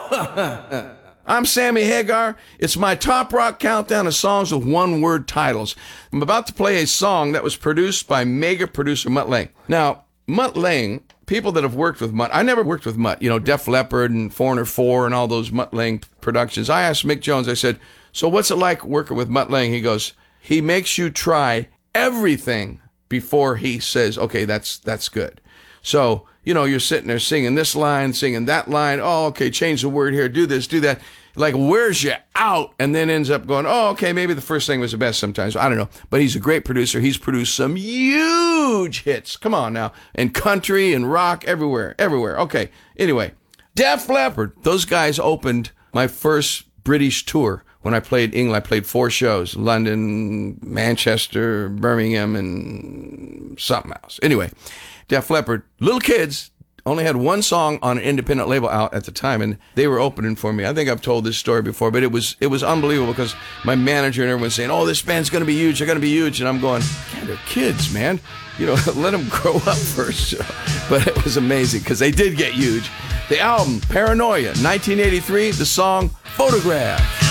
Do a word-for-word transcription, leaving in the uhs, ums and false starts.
I'm Sammy Hagar. It's my Top Rock Countdown of songs with one-word titles. I'm about to play a song that was produced by mega producer Mutt Lange. Now, Mutt Lange, people that have worked with Mutt, I never worked with Mutt, you know, Def Leppard and Foreigner four and all those Mutt Lange productions. I asked Mick Jones, I said, so what's it like working with Mutt Lange? He goes, he makes you try everything before he says, okay, that's that's good. So, you know, you're sitting there singing this line, singing that line. Oh, okay, change the word here, do this, do that. Like, wears you out, and then ends up going, oh, okay, maybe the first thing was the best sometimes. I don't know. But he's a great producer. He's produced some huge hits. Come on now. And country and rock, everywhere, everywhere. Okay, anyway, Def Leppard. Those guys opened my first British tour. When I played England, I played four shows, London, Manchester, Birmingham, and something else. Anyway, Def Leppard, little kids, only had one song on an independent label out at the time, and they were opening for me. I think I've told this story before, but it was it was unbelievable because my manager and everyone saying, oh, this band's going to be huge, they're going to be huge. And I'm going, yeah, they're kids, man. You know, let them grow up first. But it was amazing because they did get huge. The album, Paranoia, nineteen eighty-three, the song, Photograph.